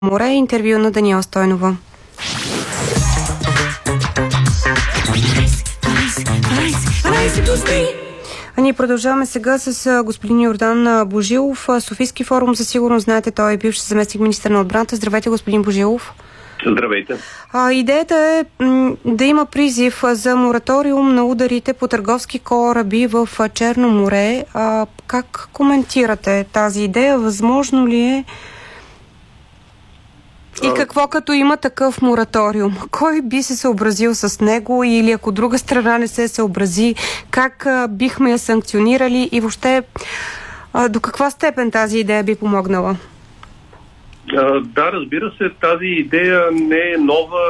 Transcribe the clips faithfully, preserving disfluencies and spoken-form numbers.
море. Интервю на Даниела Стойнова. А ние продължаваме сега с господин Йордан Божилов. Софийски форум за сигурност, знаете, той е бивш заместник министър на отбраната. Здравейте, господин Божилов. Здравейте. А, идеята е м, да има призив за мораториум на ударите по търговски кораби в Черно море. А, как коментирате тази идея? Възможно ли е? И какво като има такъв мораториум? Кой би се съобразил с него или ако друга страна не се съобрази, как а, бихме я санкционирали и въобще а, до каква степен тази идея би помогнала? А, да, разбира се, тази идея не е нова.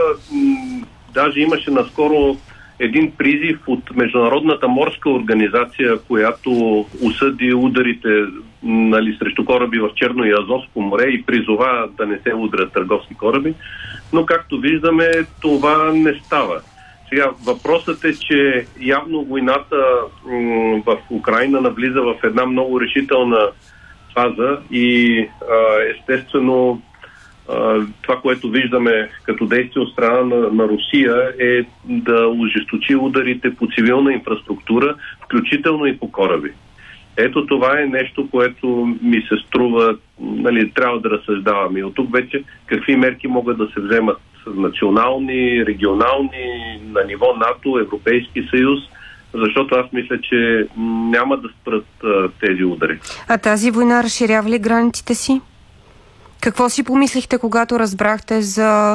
Даже имаше наскоро един призив от Международната морска организация, която осъди ударите, нали, срещу кораби в Черно и Азовско море и призова да не се удрят търговски кораби. Но както виждаме, това не става. Сега, въпросът е, че явно войната м- в Украйна навлиза в една много решителна фаза и а, естествено това, което виждаме като действие от страна на, на Русия е да ожесточи ударите по цивилна инфраструктура, включително и по кораби. Ето това е нещо, което ми се струва, нали, трябва да разсъждаваме. И от тук вече какви мерки могат да се вземат национални, регионални, на ниво НАТО, Европейски съюз, защото аз мисля, че няма да спрат а, тези удари. А тази война разширява ли границите си? Какво си помислихте, когато разбрахте за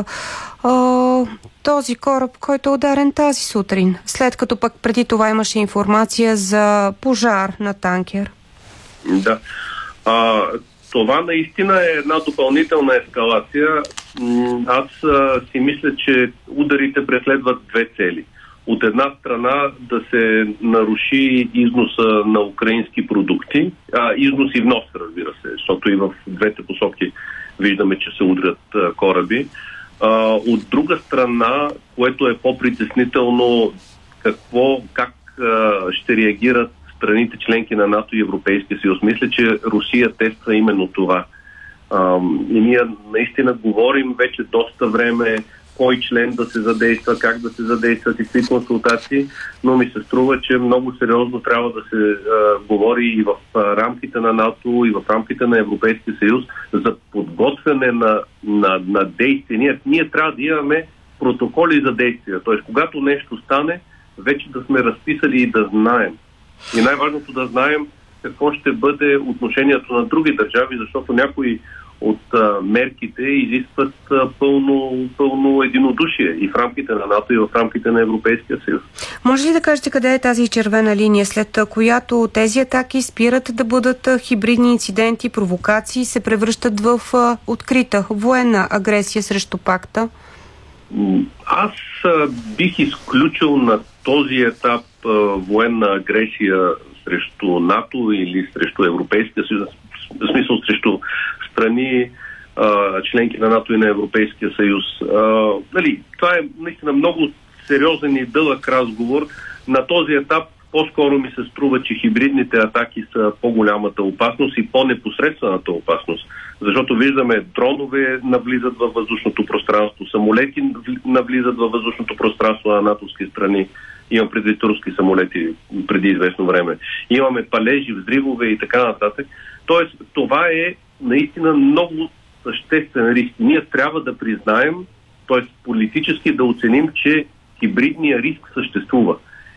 а, този кораб, който е ударен тази сутрин, след като пък преди това имаше информация за пожар на танкер? Да. А, това наистина е една допълнителна ескалация. Аз а, си мисля, че ударите преследват две цели. От една страна да се наруши износа на украински продукти, а, износ и внос, разбира се, защото и в двете посоки виждаме, че се удрят а, кораби. А, от друга страна, което е по-притеснително, какво, как а, ще реагират страните членки на НАТО и Европейския съюз. Мисля, че Русия тества именно това. А, и ние наистина говорим вече доста време кой член да се задейства, как да се задейства, какви консултации, но ми се струва, че много сериозно трябва да се а, говори и в а, рамките на НАТО, и в рамките на Европейския съюз за подготвяне на, на, на действия. Ние, ние трябва да имаме протоколи за действия. Т.е. когато нещо стане, вече да сме разписали и да знаем. И най-важното да знаем какво ще бъде отношението на други държави, защото някои от а, мерките изискват а, пълно, пълно единодушие и в рамките на НАТО, и в рамките на Европейския съюз. Може ли да кажете къде е тази червена линия, след която тези атаки спират да бъдат хибридни инциденти, провокации, се превръщат в а, открита военна агресия срещу пакта? Аз а, бих изключил на този етап а, военна агресия срещу НАТО или срещу Европейския съюз, в смисъл срещу страни, а, членки на НАТО и на Европейския съюз. А, нали, това е наистина много сериозен и дълъг разговор. На този етап по-скоро ми се струва, че хибридните атаки са по-голямата опасност и по-непосредствената опасност. Защото виждаме дронове навлизат във въздушното пространство, самолети навлизат във въздушното пространство на натовски страни. Имам предвид руски самолети преди известно време. Имаме палежи, взривове и така нататък. Тоест, това е наистина много съществен риск. Ние трябва да признаем, т.е. политически да оценим, че хибридният риск съществува.